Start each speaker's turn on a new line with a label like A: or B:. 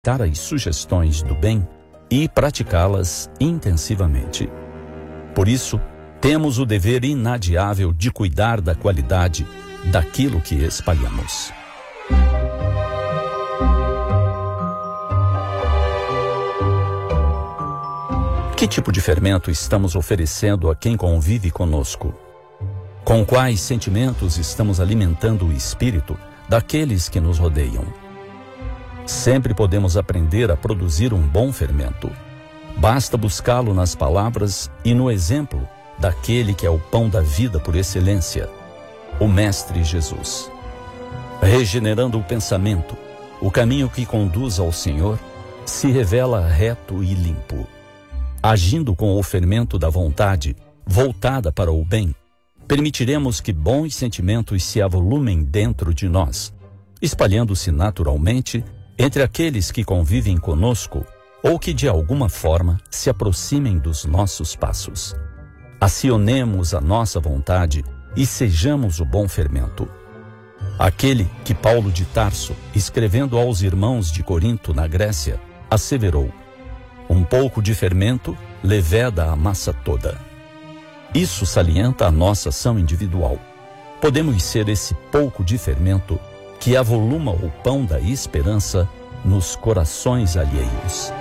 A: aceitar as sugestões do bem e praticá-las intensivamente. Por isso, temos o dever inadiável de cuidar da qualidade daquilo que espalhamos. Que tipo de fermento estamos oferecendo a quem convive conosco? Com quais sentimentos estamos alimentando o espírito daqueles que nos rodeiam? Sempre podemos aprender a produzir um bom fermento. Basta buscá-lo nas palavras e no exemplo daquele que é o pão da vida por excelência, o Mestre Jesus. Regenerando o pensamento, o caminho que conduz ao Senhor se revela reto e limpo. Agindo com o fermento da vontade, voltada para o bem, permitiremos que bons sentimentos se avolumem dentro de nós, espalhando-se naturalmente entre aqueles que convivem conosco ou que de alguma forma se aproximem dos nossos passos. Acionemos a nossa vontade e sejamos o bom fermento. Aquele que Paulo de Tarso, escrevendo aos irmãos de Corinto, na Grécia, asseverou: um pouco de fermento leveda a massa toda. Isso salienta a nossa ação individual. Podemos ser esse pouco de fermento que avoluma o pão da esperança nos corações alheios.